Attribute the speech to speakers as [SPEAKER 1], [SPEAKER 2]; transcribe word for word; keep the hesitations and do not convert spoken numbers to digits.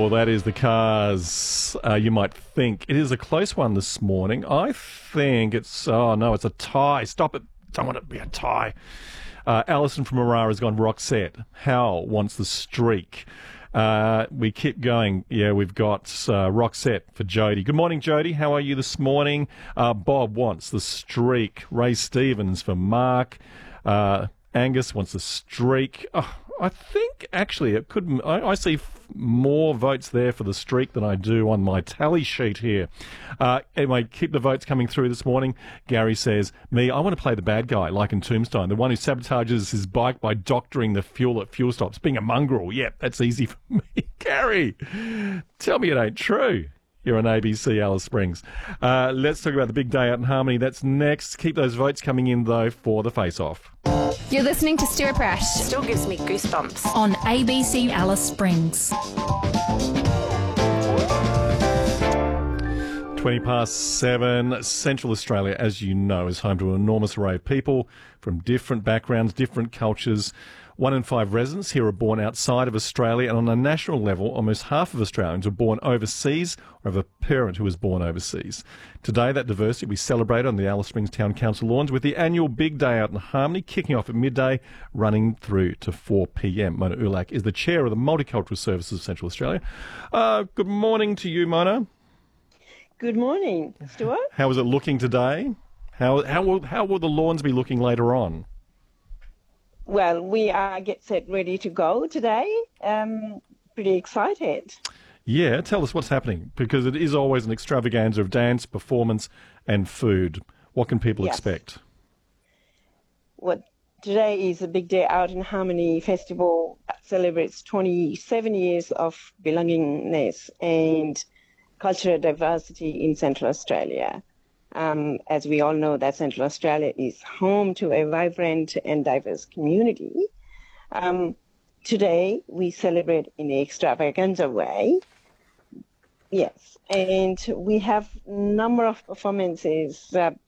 [SPEAKER 1] Oh, that is the Cars. Uh, you might think. It is a close one this morning. I think it's... Oh, no, it's a tie. Stop it. Don't want it to be a tie. Uh, Alison from Aurora has gone Roxette. Hal wants the Streak. Uh, we keep going. Yeah, we've got uh, Roxette for Jody. Good morning, Jody. How are you this morning? Uh, Bob wants the Streak. Ray Stevens for Mark. Uh, Angus wants the Streak. Oh, I think, actually, it could. I, I see f- more votes there for the Streak than I do on my tally sheet here. Uh, anyway, keep the votes coming through this morning. Gary says, me, I want to play the bad guy, like in Tombstone, the one who sabotages his bike by doctoring the fuel at fuel stops, being a mongrel. Yeah, that's easy for me. Gary, tell me it ain't true. You're on A B C Alice Springs. Uh, let's talk about the big day out in Harmony. That's next. Keep those votes coming in, though, for the face-off.
[SPEAKER 2] You're listening to Stuart Prash.
[SPEAKER 3] Still gives me goosebumps.
[SPEAKER 2] On A B C Alice Springs.
[SPEAKER 1] twenty past seven. Central Australia, as you know, is home to an enormous array of people from different backgrounds, different cultures. One in five residents here are born outside of Australia, and on a national level, almost half of Australians are born overseas or have a parent who was born overseas. Today, that diversity will be celebrated on the Alice Springs Town Council lawns with the annual Big Day Out in Harmony kicking off at midday, running through to four p.m. Mona Ulak is the chair of the Multicultural Services of Central Australia. Uh, good morning to you, Mona.
[SPEAKER 4] Good morning, Stuart.
[SPEAKER 1] How is it looking today? How how will how will the lawns be looking later on?
[SPEAKER 4] Well, we are get set ready to go today. Um, pretty excited.
[SPEAKER 1] Yeah, tell us what's happening, because it is always an extravaganza of dance, performance and food. What can people
[SPEAKER 4] Yes.
[SPEAKER 1] expect?
[SPEAKER 4] What today is a Big Day Out in Harmony festival that celebrates twenty-seven years of belongingness and cultural diversity in Central Australia. Um, as we all know, that Central Australia is home to a vibrant and diverse community. Um, today, we celebrate in an extravaganza way. Yes, and we have a number of performances uh,